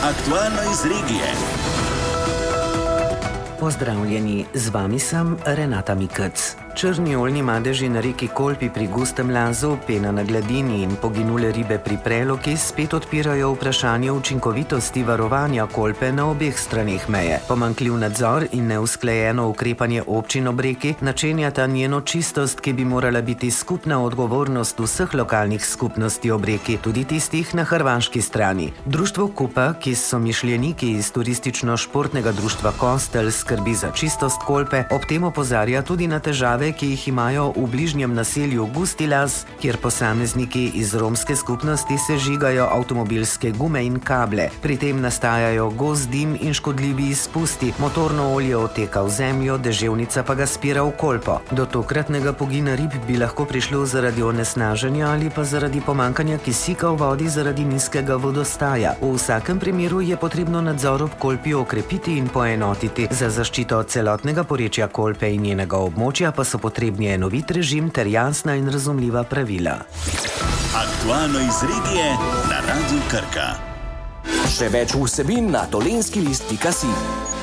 Aktualno iz regije. Pozdravljeni, z vami sem Renata Mikec. Črni oljni madeži na reki Kolpi pri Gustem Lazu, pena na gladini in poginule ribe pri Preloki spet odpirajo vprašanje učinkovitosti varovanja Kolpe na obeh straneh meje. Pomanjkljiv nadzor in neusklajeno ukrepanje občin ob reki načenjata njeno čistost, ki bi morala biti skupna odgovornost vseh lokalnih skupnosti ob reki, tudi tistih na hrvaški strani. Društvo Kupa, ki so mišljeniki iz turistično-športnega društva Kostel, skrbi za čistost Kolpe, ob tem opozarja tudi na težave, ki jih imajo v bližnjem naselju Gusti Laz, kjer posamezniki iz romske skupnosti sežigajo avtomobilske gume in kable. Pri tem nastajajo gost dim in škodljivi izpusti, motorno olje oteka v zemljo, deževnica pa ga spira v Kolpo. Do tokratnega pogina rib bi lahko prišlo zaradi onesnaženja ali pa zaradi pomanjkanja kisika v vodi zaradi nizkega vodostaja. V vsakem primeru je potrebno nadzor ob Kolpi okrepiti in poenotiti. Za zaščito celotnega porečja Kolpe in njenega območja pa so potrebni enovit režim ter jasna in razumljiva pravila. Aktualno iz regije na Radiu Krka. Še več vsebin na dolenskilist.si.